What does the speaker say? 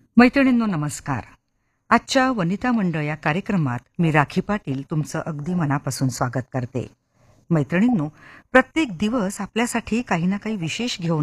मैत्रिणींनो नमस्कार. आजच्या वनिता मंडळ या कार्यक्रमात मी राखी पाटील तुमचं अगदी मनापासून स्वागत करते. मैत्रिणींनो, प्रत्येक दिवस आपल्यासाठी काही ना काही विशेष घेऊन